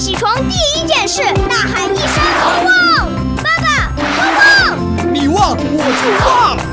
起床第一件事，大喊一声“汪汪”，爸爸，汪汪！ 你汪我就汪。